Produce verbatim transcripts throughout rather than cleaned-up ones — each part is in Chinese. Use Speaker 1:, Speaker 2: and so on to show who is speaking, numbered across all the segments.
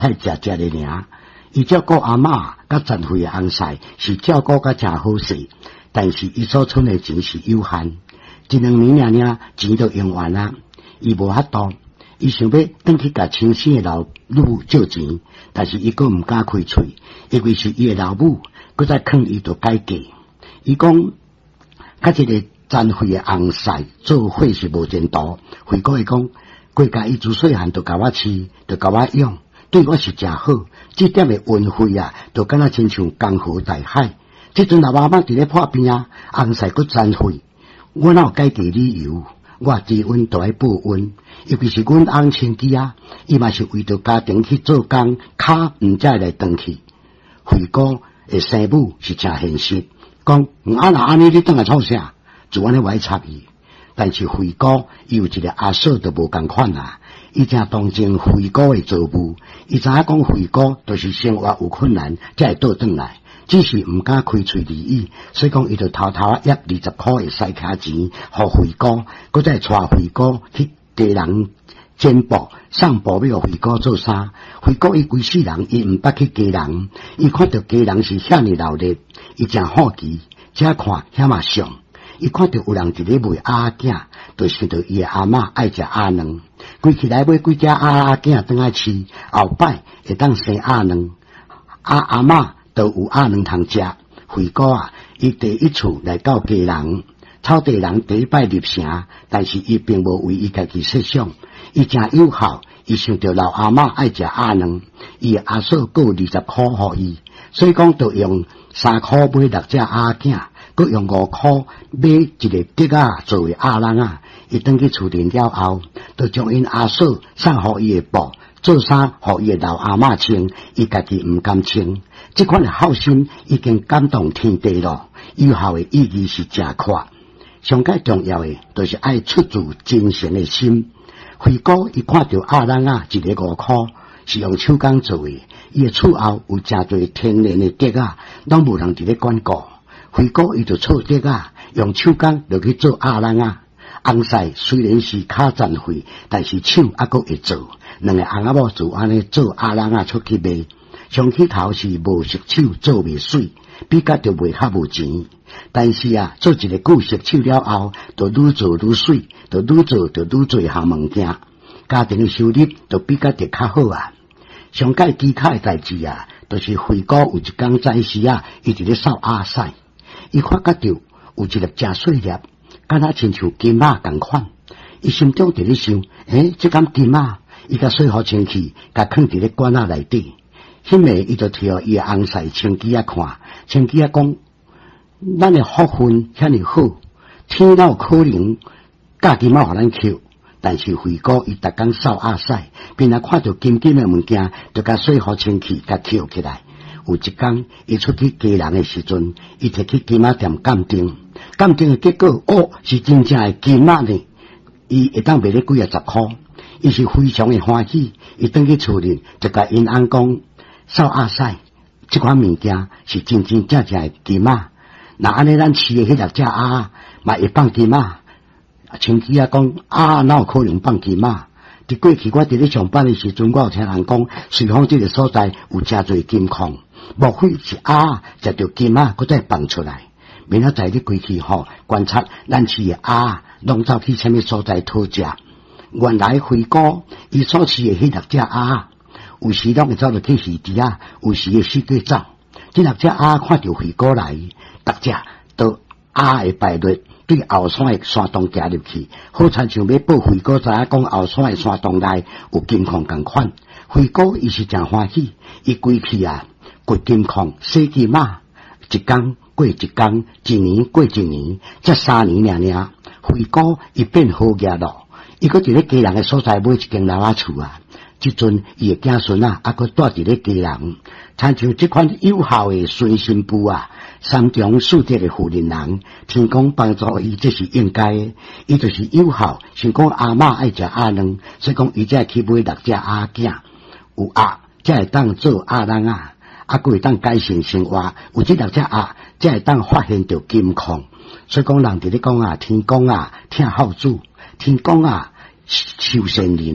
Speaker 1: 太食食的尔。伊照顾阿嬷甲陈慧的翁婿是照顾甲真好势，但是伊所存的钱是有限，一两年尔尔钱就用完啦，伊无法度。伊想要转去甲亲生的老母借钱，但是伊阁毋敢开喙，因为是伊的老母，搁再劝伊着改嫁。伊讲，甲一个陈慧的翁婿做伙是无前途。慧哥会讲，国家伊自细汉就甲我饲，就甲我养，对我是真好。这点的恩惠啊，就敢若亲像江河大海。即阵老妈妈伫咧破边啊，翁婿阁陈慧，我哪有改嫁理由？我知恩就爱报恩，尤其是阮翁亲戚啊，伊嘛是为着家庭去做工，卡毋才来转去。慧哥的生母是真现实，讲啊若安尼你转来创啥？就安尼歪插伊。但是慧哥伊有一个阿嫂就无共款啦，伊正同情慧哥的做母，伊知影讲慧哥就是生活有困难，才会倒转来。只是毋敢开喙离意，所以讲伊就偷偷啊约二十块的西卡钱，互慧哥，搁再带慧哥去家人剪布、送布要慧哥做衫。慧哥伊规世人，伊毋捌去家人，伊看到家人是遐尼闹热，伊真好奇，只看遐嘛像。伊看到有人伫咧卖鸭仔，就想到伊的阿嬷爱食鸭卵，规起来买几只鸭仔转来饲，后摆会当生鸭卵，啊阿嬷都有鸭卵通食。慧哥啊，伊第一次来到家人，草地人第一摆入城，但是伊并无为伊家己设想，伊真友好，伊想到老阿嬷爱食鸭卵，伊的阿嫂购二十块互伊，所以讲就用三块买六只鸭仔。佮用五块买一个竹仔作为鸭卵啊，伊转去厝里了后，就将因阿嫂送互伊的布做衫，互伊的老阿嬷穿，伊家己毋甘穿。这款的好心已经感动天地了，有效的意义是真阔。上界重要的就是爱出自真诚的心。慧哥伊看到鸭卵啊，一个五块，是用手工做的，伊的厝后有真多天然的竹仔，拢无人伫咧管顾。慧哥伊就错竹啊，用手工落去做鸭卵啊。翁婿虽然是卡残废，但是手还阁会做。两个翁仔某就安尼做鸭卵啊出去卖。上起头是无熟手做袂水，比较就卖较无钱。但是啊，做一个旧熟手了后，就愈做愈水，就愈做就愈做项物件，家庭的收入就比较就较好啊。上界奇巧的代志啊，就是慧哥有一天早时啊，伊伫咧扫鸭屎。伊看觉到有一粒真细粒，敢若亲像金仔共款。伊心中伫咧想：诶，这敢金仔？伊甲洗好清气，甲放伫咧罐仔内底。迄暝伊就摕互伊的翁婿清机仔看，清机仔讲：咱的福分遐尼好，天哪有可能嫁金仔互咱捡？但是慧哥伊逐工扫鸭屎，便来看到金金的物件，就甲洗好清气，甲捡起来。有一天，伊出去家人的时阵，伊摕去金仔店鉴定，鉴定的结果，哦，是真正的金仔呢。伊会当卖咧几啊十块，伊是非常的欢喜。伊转去厝里，就甲因翁讲，扫鸭屎，这款物件是真真正正的金仔。那安尼，咱饲的迄六只鸭，嘛会放金仔。亲戚啊讲，啊，哪有可能放金仔？伫过去，我伫咧上班的时阵，我有听人讲，瑞芳这个所在有真侪金矿。莫非是鸭食着金仔，搁再放出来？明仔载你归去吼，观察咱饲的鸭，拢走去什么所在讨食？原来慧哥伊所饲的迄六只鸭，有时拢会走落去鱼池啊，有时会四界走。这六只鸭看到慧哥来，逐只都鸭的排列对后山的山洞行入去，好亲像要报慧哥知影讲后山的山洞内有金矿共款。慧哥伊是真欢喜，伊归去啊。掘金矿、洗金仔，一天过一天，一年过一年，才三年尔尔。慧哥伊变好业咯，伊搁伫咧家人的所在买一间老仔厝啊。即阵伊的囝孙啊，还搁住伫咧家人，亲像这款有效的孙媳妇啊，山中树德的妇人人，天公帮助伊，这是应该的。伊就是有效，想讲阿嬷爱食鸭卵，所以讲伊才去买六只鸭囝，有鸭才会当做鸭卵啊。啊，佫会当改善生活，有这六只鸭，才会当发现到金矿。所以讲，人伫咧讲啊，天公啊，听好主，天公啊，受善人，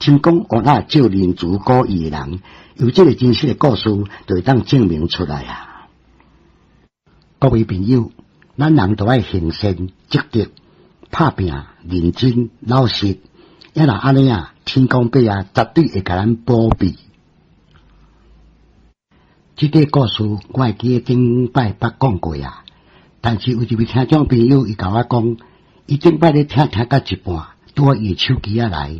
Speaker 1: 听讲有那少林寺古意的人，由这个真实的故事，就会当证明出来啊！各位朋友，咱人都爱行善积德、拍拼、认真、老实，也若安尼啊，天公伯啊，绝对会甲咱保庇。这个故事我会记得顶摆捌讲过啊，但是有一位听众朋友伊甲我讲，伊顶摆咧听听到一半，拄好伊手机啊来，